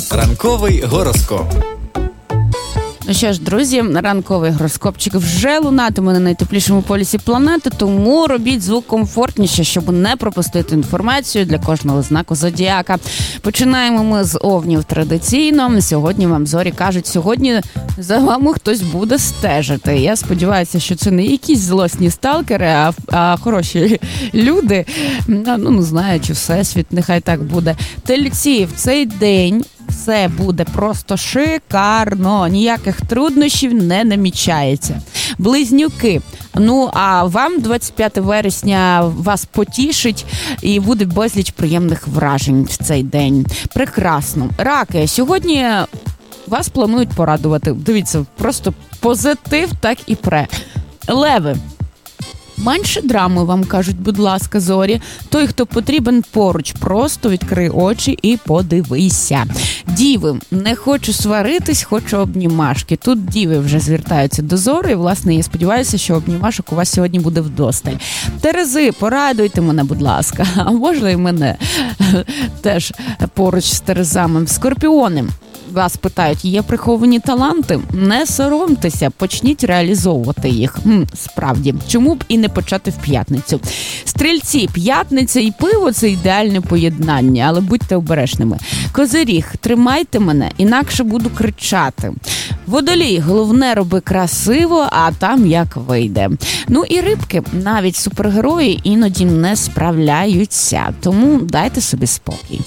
Ранковий гороскоп. Ну що ж, друзі, ранковий гороскопчик вже лунатиме на найтеплішому полюсі планети, тому робіть звук комфортніше, щоб не пропустити інформацію для кожного знаку зодіака. Починаємо ми з овнів традиційно. Сьогодні вам зорі кажуть, сьогодні за вами хтось буде стежити. Я сподіваюся, що це не якісь злосні сталкери, а хороші люди. Ну, знаючи всесвіт, нехай так буде. Тельці, в цей день все буде просто шикарно, ніяких труднощів не намічається. Близнюки, а вам 25 вересня вас потішить і буде безліч приємних вражень в цей день. Прекрасно. Раки, сьогодні вас планують порадувати. Дивіться, просто позитив так і пре. Леви. Менше драми, вам кажуть, будь ласка, зорі. Той, хто потрібен поруч, просто відкрий очі і подивися. Діви, не хочу сваритись, хочу обнімашки. Тут діви вже звертаються до зорі. Власне, я сподіваюся, що обнімашок у вас сьогодні буде вдосталь. Терези, порадуйте мене, будь ласка. А можна і мене теж поруч з терезами. Скорпіони. Вас питають, є приховані таланти? Не соромтеся, почніть реалізовувати їх. Справді, чому б і не почати в п'ятницю? Стрільці, п'ятниця і пиво – це ідеальне поєднання, але будьте обережними. Козиріг, тримайте мене, інакше буду кричати. Водолій, головне роби красиво, а там як вийде. І рибки, навіть супергерої іноді не справляються, тому дайте собі спокій.